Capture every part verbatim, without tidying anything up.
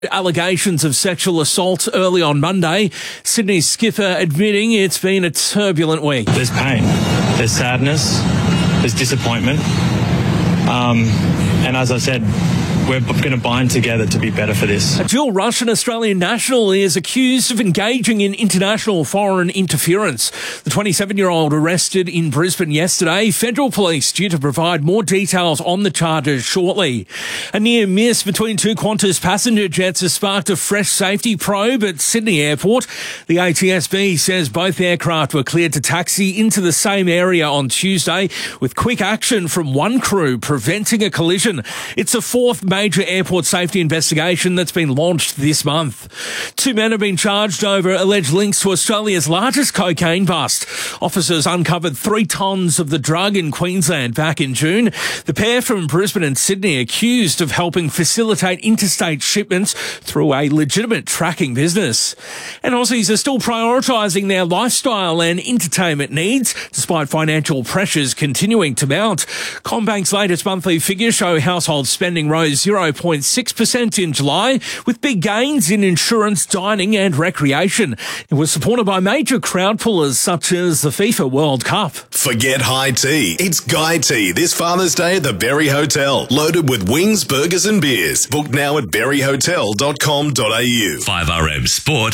Allegations of sexual assault early on Monday. Sydney skipper admitting it's been a turbulent week. There's pain, there's sadness, there's disappointment. Um, and as I said, we're going to bind together to be better for this. A dual Russian-Australian national is accused of engaging in international foreign interference. The twenty-seven-year-old arrested in Brisbane yesterday. Federal police due to provide more details on the charges shortly. A near miss between two Qantas passenger jets has sparked a fresh safety probe at Sydney Airport. The A T S B says both aircraft were cleared to taxi into the same area on Tuesday, with quick action from one crew preventing a collision. It's the fourth major airport safety investigation that's been launched this month. Two men have been charged over alleged links to Australia's largest cocaine bust. Officers uncovered three tonnes of the drug in Queensland back in June. The pair from Brisbane and Sydney accused of helping facilitate interstate shipments through a legitimate tracking business. And Aussies are still prioritising their lifestyle and entertainment needs, despite financial pressures continuing to mount. CommBank's latest monthly figures show household spending rose zero point six percent in July, with big gains in insurance, dining and recreation. It was supported by major crowd pullers such as the FIFA World Cup. Forget high tea. It's Guy Tea this Father's Day at the Berry Hotel. Loaded with wings, burgers and beers. Book now at berry hotel dot com dot a u. five R M Sport.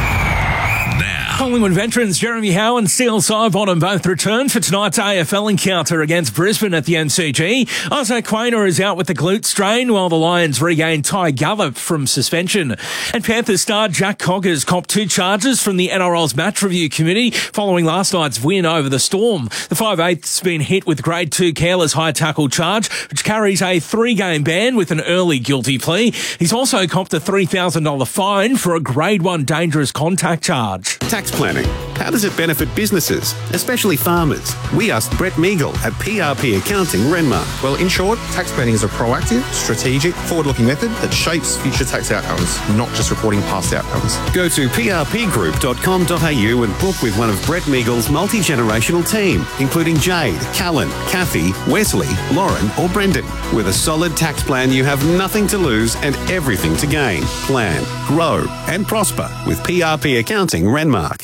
Now. Collingwood veterans Jeremy Howe and Steele Sidebottom both return for tonight's A F L encounter against Brisbane at the M C G. Isaac Quaynor is out with the glute strain while the Lions regain Ty Gallup from suspension. And Panthers star Jack Coggers copped two charges from the N R L's match review committee following last night's win over the Storm. The five eighth's been hit with grade two careless high tackle charge, which carries a three-game ban with an early guilty plea. He's also copped a three thousand dollars fine for a grade one dangerous contact charge. Tax planning. How does it benefit businesses, especially farmers? We asked Brett Meagle at P R P Accounting, Renmark. Well, in short, tax planning is a proactive, strategic, forward-looking method that shapes future tax outcomes, not just reporting past outcomes. Go to p r p group dot com dot a u and book with one of Brett Meagle's multi-generational team, including Jade, Callan, Kathy, Wesley, Lauren or Brendan. With a solid tax plan, you have nothing to lose and everything to gain. Plan, grow and prosper with P R P Accounting, Renmark.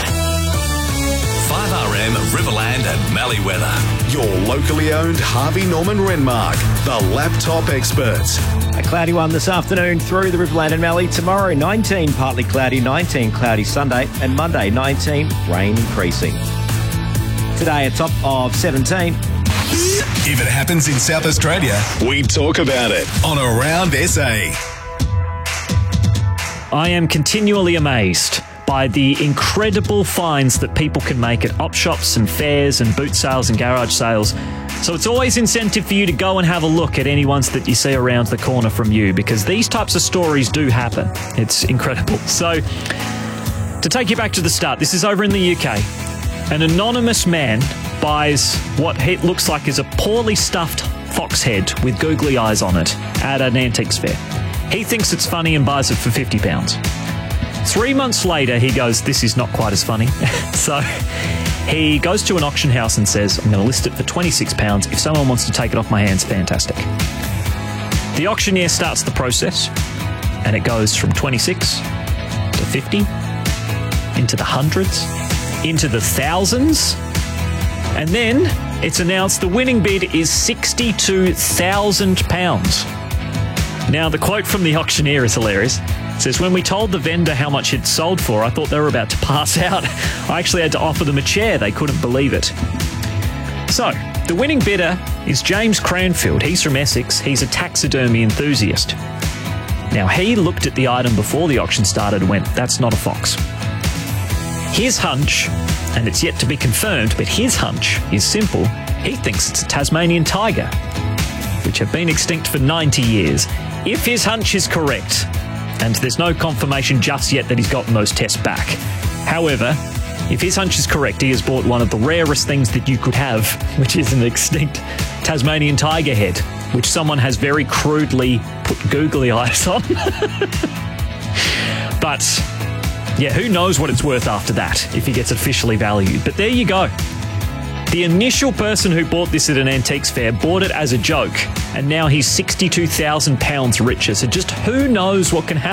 five R M Riverland and Mallee weather. Your locally owned Harvey Norman Renmark, the laptop experts. A cloudy one this afternoon through the Riverland and Mallee. Tomorrow, nineteen partly cloudy, nineteen cloudy Sunday, and Monday, nineteen rain increasing. Today, a top of seventeen. If it happens in South Australia, we talk about it on Around S A. I am continually amazed by the incredible finds that people can make at op shops and fairs and boot sales and garage sales. So it's always incentive for you to go and have a look at any ones that you see around the corner from you, because these types of stories do happen. It's incredible. So to take you back to the start, this is over in the U K. An anonymous man buys what he looks like is a poorly stuffed fox head with googly eyes on it at an antiques fair. He thinks it's funny and buys it for fifty pounds. Three months later, he goes, this is not quite as funny. So he goes to an auction house and says, I'm going to list it for twenty-six pounds. If someone wants to take it off my hands, fantastic. The auctioneer starts the process, and it goes from twenty-six to fifty, into the hundreds, into the thousands, and then it's announced the winning bid is sixty-two thousand pounds. Now, the quote from the auctioneer is hilarious. It says, when we told the vendor how much it sold for, I thought they were about to pass out. I actually had to offer them a chair. They couldn't believe it. So, the winning bidder is James Cranfield. He's from Essex. He's a taxidermy enthusiast. Now, he looked at the item before the auction started and went, that's not a fox. His hunch, and it's yet to be confirmed, but his hunch is simple. He thinks it's a Tasmanian tiger, which have been extinct for ninety years. If his hunch is correct, and there's no confirmation just yet that he's gotten those tests back. However, if his hunch is correct, he has bought one of the rarest things that you could have, which is an extinct Tasmanian tiger head, which someone has very crudely put googly eyes on. But, yeah, who knows what it's worth after that, if he gets officially valued. But there you go. The initial person who bought this at an antiques fair bought it as a joke, and now he's sixty-two thousand pounds richer. So just who knows what can happen?